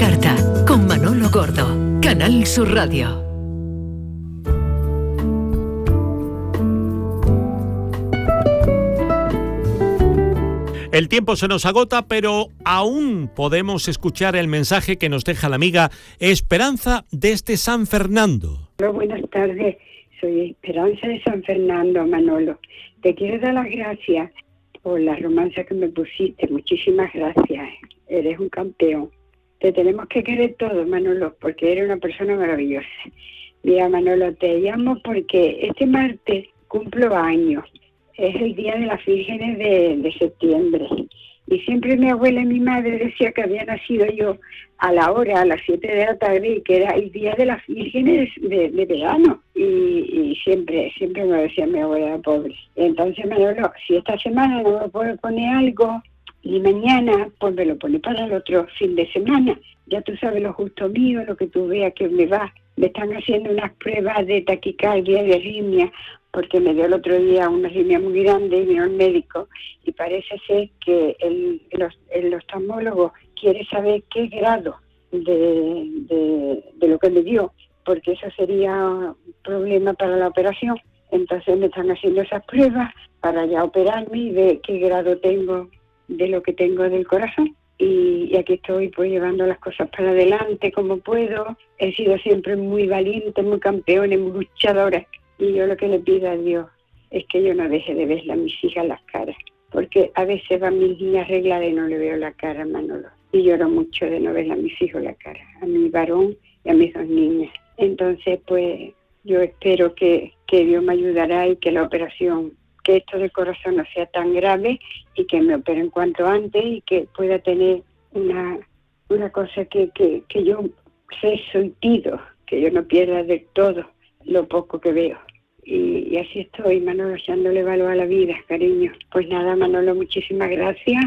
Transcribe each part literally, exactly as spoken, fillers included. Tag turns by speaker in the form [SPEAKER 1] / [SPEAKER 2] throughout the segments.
[SPEAKER 1] carta, con Manolo Gordo, Canal Sur Radio.
[SPEAKER 2] El tiempo se nos agota, pero aún podemos escuchar el mensaje que nos deja la amiga Esperanza desde San Fernando.
[SPEAKER 3] Hola, buenas tardes. Soy Esperanza de San Fernando, Manolo. Te quiero dar las gracias por la romanza que me pusiste. Muchísimas gracias. Eres un campeón. Te tenemos que querer todos, Manolo, porque eres una persona maravillosa. Mira, Manolo, te llamo porque este martes cumplo años. Es el día de las vírgenes de, de septiembre. Y siempre mi abuela y mi madre decía que había nacido yo a la hora, a las siete de la tarde, y que era el día de las vírgenes de, de verano. Y, y siempre, siempre me decía mi abuela pobre. Entonces, Manolo, si esta semana no me puedo poner algo, y mañana, pues me lo pone para el otro fin de semana. Ya tú sabes lo justo mío, lo que tú veas que me va. Me están haciendo unas pruebas de taquicardia, de arritmia, porque me dio el otro día una arritmia muy grande y vino el médico y parece ser que el, el, el oftalmólogo quiere saber qué grado de, de, de lo que me dio, porque eso sería un problema para la operación. Entonces me están haciendo esas pruebas para ya operarme y ver qué grado tengo de lo que tengo del corazón. Y, y aquí estoy pues llevando las cosas para adelante como puedo. He sido siempre muy valiente, muy campeona, muy luchadora. Y yo lo que le pido a Dios es que yo no deje de verle a mis hijas las caras. Porque a veces van mis niñas arregladas y no le veo la cara, Manolo. Y lloro mucho de no verle a mis hijos la cara. A mi varón y a mis dos niñas. Entonces, pues, yo espero que, que Dios me ayudará y que la operación, que esto del corazón no sea tan grave y que me operen cuanto antes y que pueda tener una, una cosa que, que, que yo sé sentido, que yo no pierda del todo lo poco que veo. Y, y así estoy, Manolo, echándole valor a la vida, cariño. Pues nada, Manolo, muchísimas gracias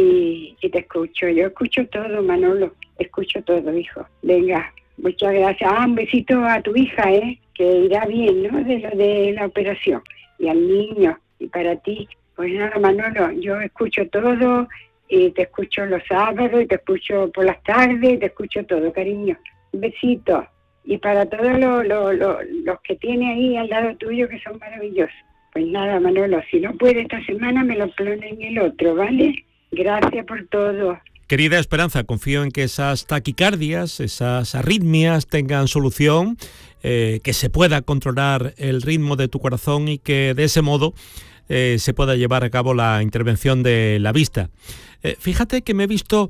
[SPEAKER 3] y, y te escucho. Yo escucho todo, Manolo, escucho todo, hijo. Venga, muchas gracias. Ah, un besito a tu hija, ¿eh? Que irá bien, ¿no? De lo de la operación. Y al niño, y para ti. Pues nada, Manolo, yo escucho todo y te escucho los sábados y te escucho por las tardes y te escucho todo, cariño. Un besito. Y para todos los lo, lo, los que tiene ahí al lado tuyo, que son maravillosos. Pues nada, Manolo, si no puede esta semana, me lo pone en el otro, ¿vale? Gracias por todo.
[SPEAKER 2] Querida Esperanza, confío en que esas taquicardias, esas arritmias tengan solución, eh, que se pueda controlar el ritmo de tu corazón y que de ese modo eh, se pueda llevar a cabo la intervención de la vista. Eh, fíjate que me he visto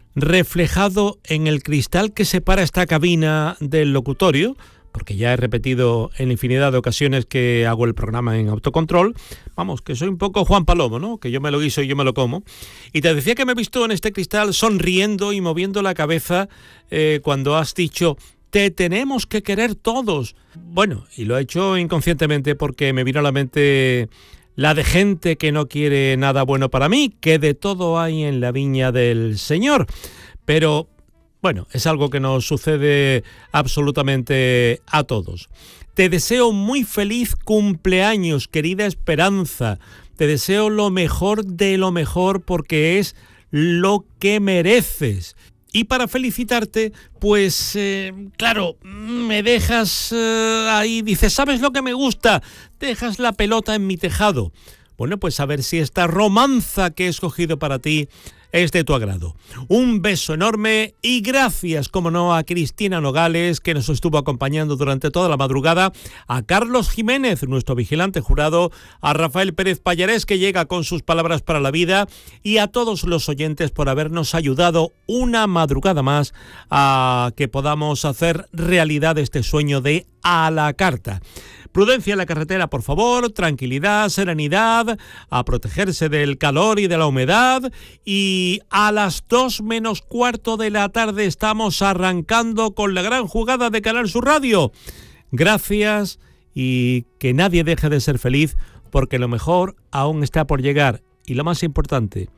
[SPEAKER 2] reflejado en el cristal que separa esta cabina del locutorio, porque ya he repetido en infinidad de ocasiones que hago el programa en autocontrol, vamos, que soy un poco Juan Palomo, ¿no? Que yo me lo guiso y yo me lo como. Y te decía que me he visto en este cristal sonriendo y moviendo la cabeza eh, cuando has dicho, te tenemos que querer todos. Bueno, y lo he hecho inconscientemente porque me vino a la mente la de gente que no quiere nada bueno para mí, que de todo hay en la viña del Señor. Pero bueno, es algo que nos sucede absolutamente a todos. Te deseo muy feliz cumpleaños, querida Esperanza. Te deseo lo mejor de lo mejor porque es lo que mereces. Y para felicitarte, pues, eh, claro, me dejas eh, ahí, dices, ¿sabes lo que me gusta? Dejas la pelota en mi tejado. Bueno, pues a ver si esta romanza que he escogido para ti es de tu agrado. Un beso enorme y gracias, como no, a Cristina Nogales, que nos estuvo acompañando durante toda la madrugada, a Carlos Jiménez, nuestro vigilante jurado, a Rafael Pérez Pallarés, que llega con sus palabras para la vida, y a todos los oyentes por habernos ayudado una madrugada más a que podamos hacer realidad este sueño de A la Carta. Prudencia en la carretera, por favor, tranquilidad, serenidad, a protegerse del calor y de la humedad. Y a las dos menos cuarto de la tarde estamos arrancando con la gran jugada de Canal Sur Radio. Gracias y que nadie deje de ser feliz porque lo mejor aún está por llegar. Y lo más importante,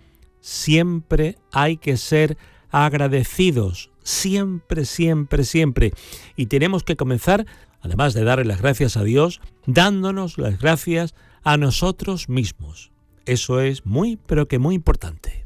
[SPEAKER 2] siempre hay que ser agradecidos. Siempre, siempre, siempre. Y tenemos que comenzar, además de darle las gracias a Dios, dándonos las gracias a nosotros mismos. Eso es muy, pero que muy importante.